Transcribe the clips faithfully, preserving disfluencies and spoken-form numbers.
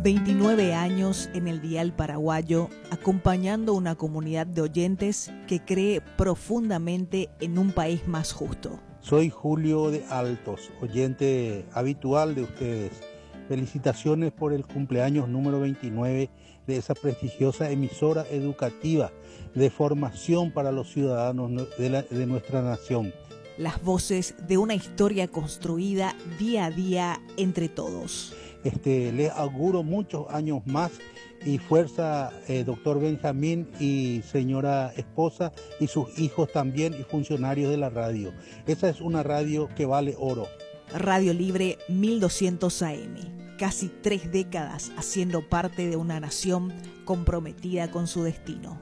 veintinueve años en el dial paraguayo, acompañando una comunidad de oyentes que cree profundamente en un país más justo. Soy Julio de Altos, oyente habitual de ustedes. Felicitaciones por el cumpleaños número veintinueve de esa prestigiosa emisora educativa de formación para los ciudadanos de, la, de nuestra nación. Las voces de una historia construida día a día entre todos. Este, les auguro muchos años más y fuerza, eh, doctor Benjamín y señora esposa y sus hijos también y funcionarios de la radio. Esa es una radio que vale oro. Radio Libre mil doscientos A M, casi tres décadas haciendo parte de una nación comprometida con su destino.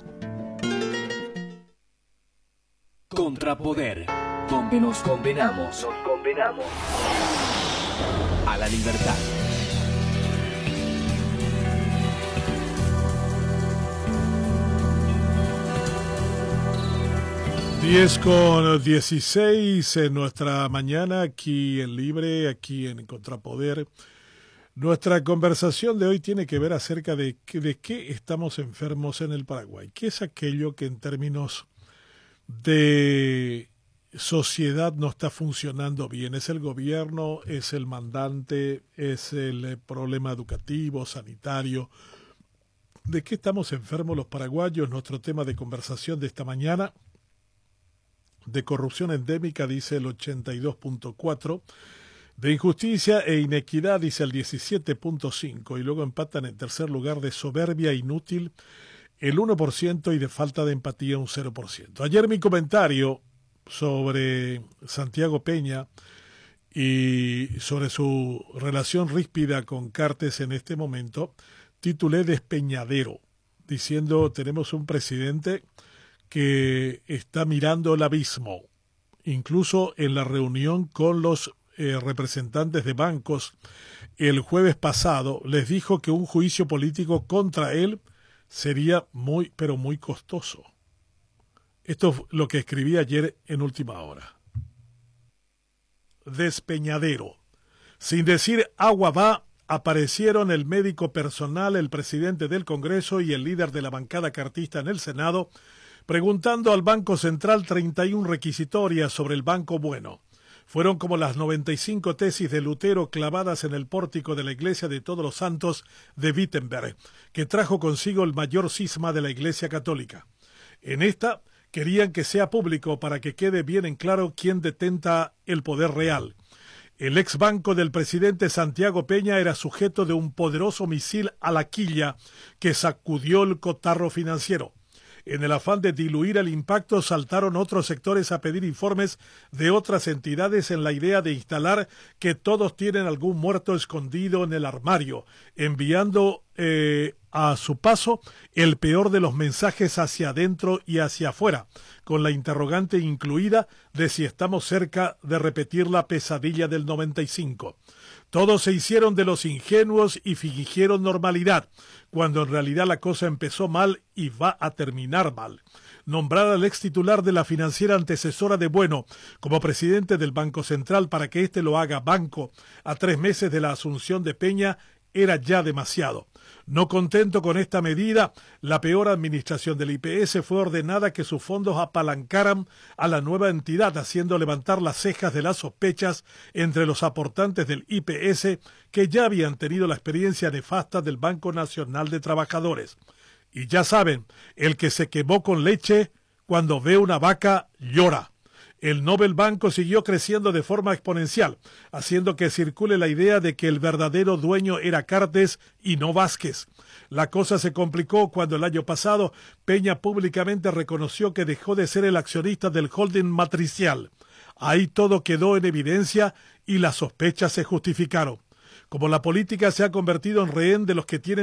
Contrapoder, donde nos condenamos, nos condenamos a la libertad. diez con dieciséis en nuestra mañana, aquí en Libre, aquí en Contrapoder. Nuestra conversación de hoy tiene que ver acerca de, de qué estamos enfermos en el Paraguay. ¿Qué es aquello que en términos de sociedad no está funcionando bien? ¿Es el gobierno? ¿Es el mandante? ¿Es el problema educativo, sanitario? ¿De qué estamos enfermos los paraguayos? Nuestro tema de conversación de esta mañana. De corrupción endémica, dice el ochenta y dos punto cuatro. De injusticia e inequidad, dice el diecisiete punto cinco. Y luego empatan en tercer lugar de soberbia inútil el uno por ciento y de falta de empatía un cero por ciento. Ayer mi comentario sobre Santiago Peña y sobre su relación ríspida con Cartes en este momento, titulé Despeñadero, diciendo tenemos un presidente que está mirando el abismo. Incluso en la reunión con los eh, representantes de bancos el jueves pasado les dijo que un juicio político contra él sería muy, pero muy costoso. Esto es lo que escribí ayer en Última Hora. Despeñadero. Sin decir agua va, aparecieron el médico personal, el presidente del Congreso y el líder de la bancada cartista en el Senado, preguntando al Banco Central treinta y una requisitorias sobre el Banco Bueno. Fueron como las noventa y cinco tesis de Lutero clavadas en el pórtico de la Iglesia de Todos los Santos de Wittenberg, que trajo consigo el mayor cisma de la Iglesia Católica. En esta querían que sea público para que quede bien en claro quién detenta el poder real. El ex banco del presidente Santiago Peña era sujeto de un poderoso misil a la quilla que sacudió el cotarro financiero. En el afán de diluir el impacto, saltaron otros sectores a pedir informes de otras entidades en la idea de instalar que todos tienen algún muerto escondido en el armario, enviando eh, a su paso el peor de los mensajes hacia adentro y hacia afuera, con la interrogante incluida de si estamos cerca de repetir la pesadilla del noventa y cinco. Todos se hicieron de los ingenuos y fingieron normalidad, cuando en realidad la cosa empezó mal y va a terminar mal. Nombrar al ex titular de la financiera antecesora de Bueno como presidente del Banco Central para que éste lo haga banco a tres meses de la asunción de Peña era ya demasiado. No contento con esta medida, la peor administración del I P S fue ordenada que sus fondos apalancaran a la nueva entidad, haciendo levantar las cejas de las sospechas entre los aportantes del I P S que ya habían tenido la experiencia nefasta del Banco Nacional de Trabajadores. Y ya saben, el que se quemó con leche, cuando ve una vaca, llora. El Nobel Banco siguió creciendo de forma exponencial, haciendo que circule la idea de que el verdadero dueño era Cartes y no Vázquez. La cosa se complicó cuando el año pasado Peña públicamente reconoció que dejó de ser el accionista del holding matricial. Ahí todo quedó en evidencia y las sospechas se justificaron. Como la política se ha convertido en rehén de los que tienen